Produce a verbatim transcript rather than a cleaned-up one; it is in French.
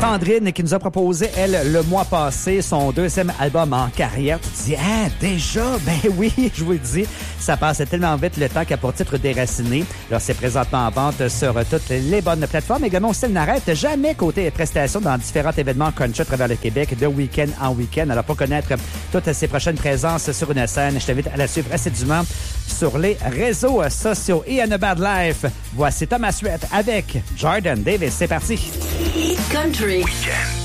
Sandrine qui nous a proposé, elle, le mois passé, son deuxième album en carrière. Tu te dis, ah, déjà? Ben oui, je vous le dis, ça passe tellement vite le temps qu'a pour titre Déraciné. Alors, c'est présentement en vente sur toutes les bonnes plateformes. Également, aussi, elle n'arrête jamais côté prestations dans différents événements country à travers le Québec, de week-end en week-end. Alors, pour connaître toutes ses prochaines présences sur une scène, je t'invite à la suivre assidûment sur les réseaux sociaux. Et à A Bad Life, voici Thomas Rhett avec Jordan Davis. C'est parti. Country. Weekend.